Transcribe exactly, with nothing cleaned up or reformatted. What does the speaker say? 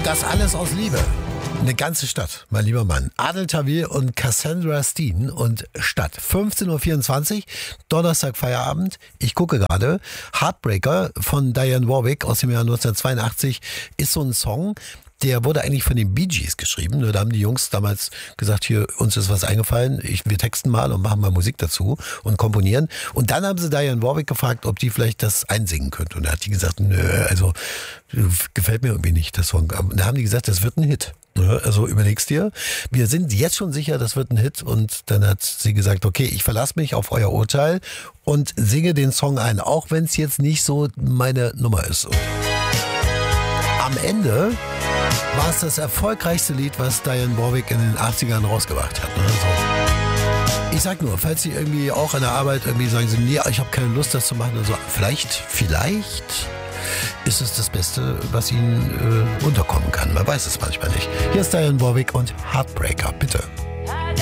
Das alles aus Liebe. Eine ganze Stadt, mein lieber Mann. Adel Tawil und Cassandra Steen und Stadt. fünfzehn Uhr vierundzwanzig, Donnerstag Feierabend. Ich gucke gerade. Heartbreaker von Dionne Warwick aus dem Jahr neunzehnhundertzweiundachtzig ist so ein Song, der wurde eigentlich von den Bee Gees geschrieben. Da haben die Jungs damals gesagt, hier, uns ist was eingefallen, ich, wir texten mal und machen mal Musik dazu und komponieren. Und dann haben sie Dionne Warwick gefragt, ob die vielleicht das einsingen könnte. Und da hat die gesagt, nö, also gefällt mir irgendwie nicht, das Song. Und da haben die gesagt, das wird ein Hit. Also überlegst dir, wir sind jetzt schon sicher, das wird ein Hit. Und dann hat sie gesagt, okay, ich verlasse mich auf euer Urteil und singe den Song ein, auch wenn es jetzt nicht so meine Nummer ist. Und am Ende war es das erfolgreichste Lied, was Dionne Warwick in den achtzigern rausgebracht hat. Also, ich sag nur, falls Sie irgendwie auch an der Arbeit irgendwie sagen, Sie, nee, ich habe keine Lust, das zu machen, also vielleicht, vielleicht ist es das Beste, was Ihnen äh, unterkommen kann. Man weiß es manchmal nicht. Hier ist Dionne Warwick und Heartbreaker, bitte.